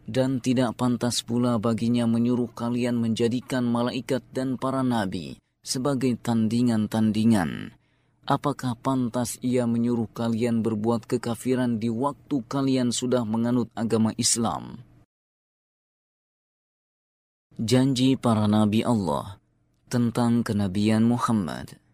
Dan tidak pantas pula baginya menyuruh kalian menjadikan malaikat dan para nabi sebagai tandingan-tandingan. Apakah pantas ia menyuruh kalian berbuat kekafiran di waktu kalian sudah menganut agama Islam? Janji para nabi Allah tentang kenabian Muhammad.